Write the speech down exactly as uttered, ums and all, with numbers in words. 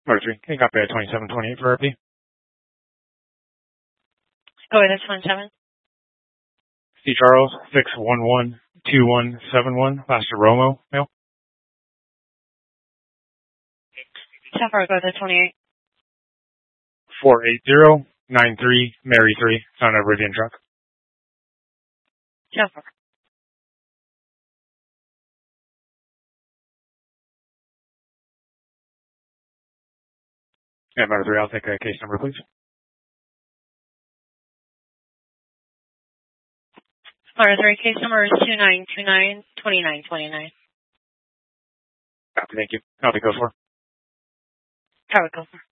Motor three, can you copy at twenty-seven twenty-eight for R P? Go ahead, that's twenty-seven. C. Charles, six one one two one seven one, last to Romo, mail. South Fargo, go ahead, twenty-eight. four eight zero nine three, Mary three, it's on a Rivian truck. South Fargo. And Motor three, I'll take a case number, please. Motor three, case number is two nine two nine two nine two nine. Copy, thank you. Copy, go for. Copy, go for.